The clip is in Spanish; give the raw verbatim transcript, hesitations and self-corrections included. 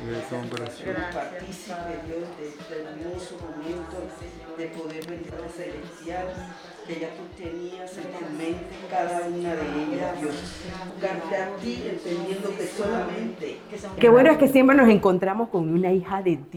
Gracias, partícipe, Dios, de este hermoso momento de poder bendito celestial que ya tú tenías en tu mente cada una de ellas, Dios. Buscarte a ti, entendiendo que solamente... Qué bueno es que siempre nos encontramos con una hija de Dios.